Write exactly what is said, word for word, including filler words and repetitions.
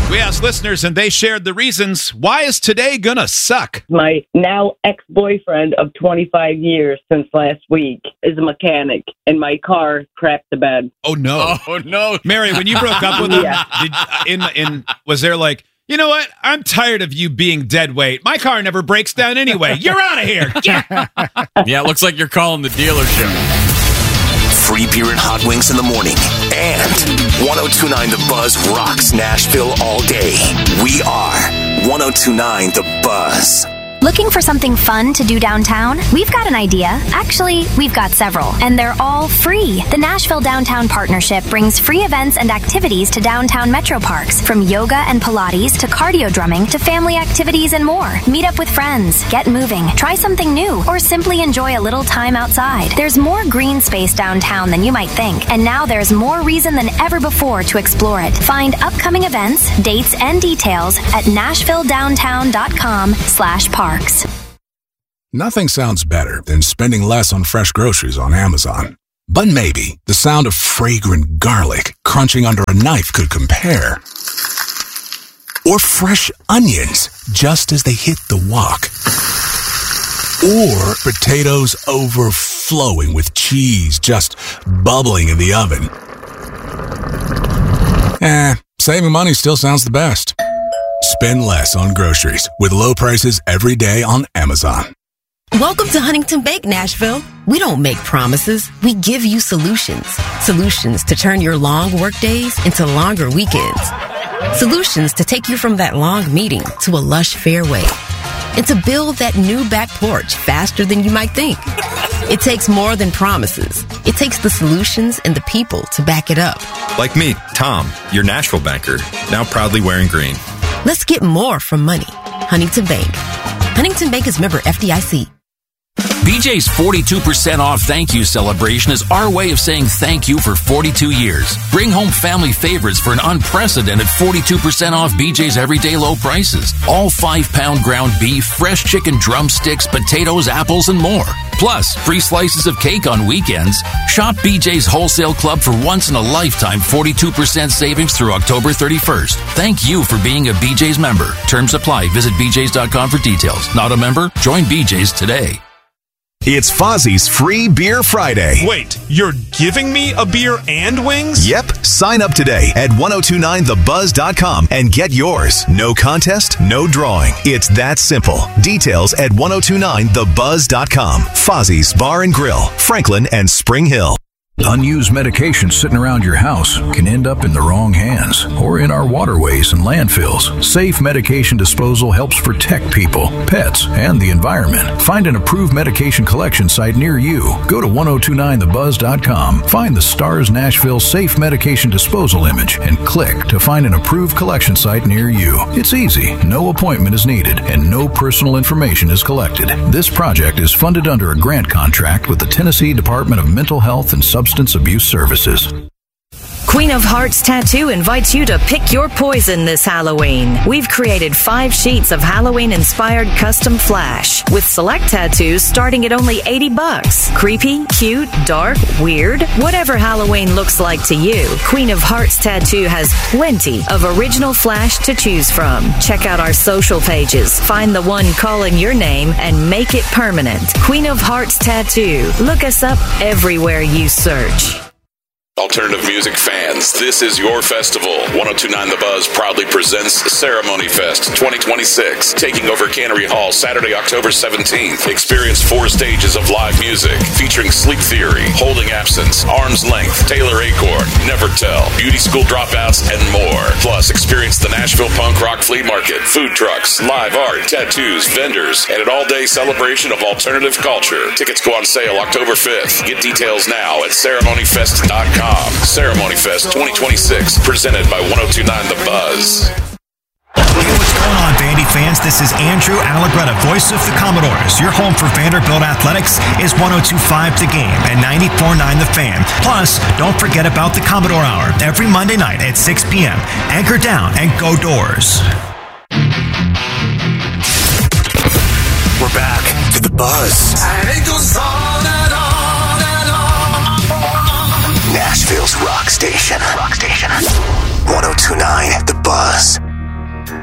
We asked listeners, and they shared the reasons. Why is today gonna suck? My now ex-boyfriend of twenty-five years since last week is a mechanic, and my car crapped the bed. Oh, no. Oh, no. Mary, when you broke up with him, Yeah. did, in, in, was there like, you know what? I'm tired of you being dead weight. My car never breaks down anyway. You're out of here. Yeah. Yeah, it looks like you're calling the dealership. Free beer and hot wings in the morning. And ten twenty-nine The Buzz rocks Nashville all day. We are ten twenty-nine The Buzz. Looking for something fun to do downtown? We've got an idea. Actually, we've got several, and they're all free. The Nashville Downtown Partnership brings free events and activities to downtown metro parks, from yoga and Pilates to cardio drumming to family activities and more. Meet up with friends, get moving, try something new, or simply enjoy a little time outside. There's more green space downtown than you might think, and now there's more reason than ever before to explore it. Find upcoming events, dates, and details at nashville downtown dot com slash park. Nothing sounds better than spending less on fresh groceries on Amazon. But maybe the sound of fragrant garlic crunching under a knife could compare. Or fresh onions just as they hit the wok. Or potatoes overflowing with cheese just bubbling in the oven. Eh, saving money still sounds the best. Spend less on groceries with low prices every day on Amazon. Welcome to Huntington Bank, Nashville. We don't make promises. We give you solutions. Solutions to turn your long work days into longer weekends. Solutions to take you from that long meeting to a lush fairway. And to build that new back porch faster than you might think. It takes more than promises. It takes the solutions and the people to back it up. Like me, Tom, your Nashville banker, now proudly wearing green. Let's get more from money. Huntington Bank. Huntington Bank is member F D I C. B J's forty-two percent off thank you celebration is our way of saying thank you for forty-two years. Bring home family favorites for an unprecedented forty-two percent off B J's everyday low prices. All five pound ground beef, fresh chicken drumsticks, potatoes, apples, and more. Plus, free slices of cake on weekends. Shop B J's Wholesale Club for once-in-a-lifetime forty-two percent savings through October thirty-first. Thank you for being a B J's member. Terms apply. Visit b j's dot com for details. Not a member? Join B J's today. It's Fozzie's Free Beer Friday. Wait, you're giving me a beer and wings? Yep. Sign up today at ten twenty-nine the buzz dot com and get yours. No contest, no drawing. It's that simple. Details at ten twenty-nine the buzz dot com. Fozzie's Bar and Grill, Franklin and Spring Hill. Unused medication sitting around your house can end up in the wrong hands or in our waterways and landfills. Safe medication disposal helps protect people, pets, and the environment. Find an approved medication collection site near you. Go to ten twenty-nine the buzz dot com, find the STARS Nashville Safe Medication Disposal image, and click to find an approved collection site near you. It's easy. No appointment is needed, and no personal information is collected. This project is funded under a grant contract with the Tennessee Department of Mental Health and Substance Abuse Services. Queen of Hearts Tattoo invites you to pick your poison this Halloween. We've created five sheets of Halloween-inspired custom flash with select tattoos starting at only eighty bucks. Creepy, cute, dark, weird, whatever Halloween looks like to you, Queen of Hearts Tattoo has plenty of original flash to choose from. Check out our social pages, find the one calling your name, and make it permanent. Queen of Hearts Tattoo. Look us up everywhere you search. Alternative music fans, this is your festival. ten twenty-nine The Buzz proudly presents Ceremony Fest twenty twenty-six, taking over Cannery Hall Saturday, October seventeenth. Experience four stages of live music featuring Sleep Theory, Holding Absence, Arm's Length, Taylor Acorn, Never Tell, Beauty School Dropouts, and more. Plus, experience the Nashville Punk Rock Flea Market, food trucks, live art, tattoos, vendors, and an all-day celebration of alternative culture. Tickets go on sale October fifth. Get details now at ceremony fest dot com. Ceremony Fest twenty twenty-six, presented by ten twenty-nine The Buzz. Hey, what's going on, Vandy fans? This is Andrew Allegretta, voice of the Commodores. Your home for Vanderbilt Athletics is ten twenty-five The Game and ninety-four point nine The Fan. Plus, don't forget about the Commodore Hour every Monday night at six p.m. Anchor down and go Doors. We're back to The Buzz. And it goes on and on and on. Nashville's rock station. Rock